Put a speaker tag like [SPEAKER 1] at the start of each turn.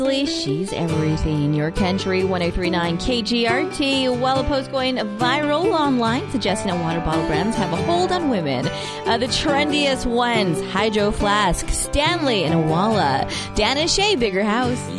[SPEAKER 1] She's everything. Your Country 1039 KGRT. Well, a post going viral online suggesting that water bottle brands have a hold on women. The trendiest ones: Hydro Flask, Stanley, and Awala. Dan and Shay, Bigger House.